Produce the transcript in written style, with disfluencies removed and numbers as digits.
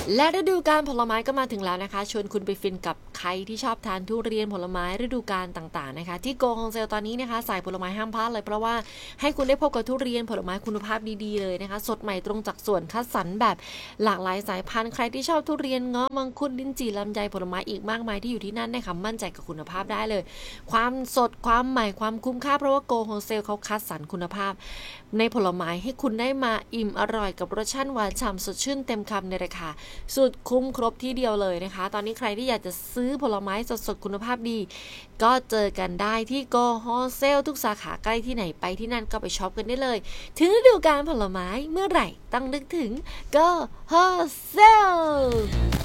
และฤดูกาลผลไม้ก็มาถึงแล้วนะคะชวนคุณไปฟินกับใครที่ชอบทานทุเรียนผลไม้ฤดูกาลต่างๆนะคะที่โกฮงเซลตอนนี้นะคะสายผลไม้ห้ามพลาดเลยเพราะว่าให้คุณได้พบกับทุเรียนผลไม้คุณภาพดีๆเลยนะคะสดใหม่ตรงจากสวนคัดสรรแบบหลากหลายสายพันธุ์ใครที่ชอบทุเรียนเงาะมังคุดลิ้นจี่ลำไยผลไม้อีกมากมายที่อยู่ที่นั่นนะคะมั่นใจกับคุณภาพได้เลยความสดความใหม่ความคุ้มค่าเพราะว่าโกฮงเซลเขาคัดสรรคุณภาพในผลไม้ให้คุณได้มาอิ่มอร่อยกับรสชาติหวานฉ่ำสดชื่นเต็มคำในราคาสุดคุ้มครบที่เดียวเลยนะคะตอนนี้ใครที่อยากจะซื้อผลไม้สดๆคุณภาพดีก็เจอกันได้ที่โกฮงเซลทุกสาขาใกล้ที่ไหนไปที่นั่นก็ไปช็อปกันได้เลยถึงฤดูกาลผลไม้เมื่อไหร่ต้องนึกถึงโกฮงเซล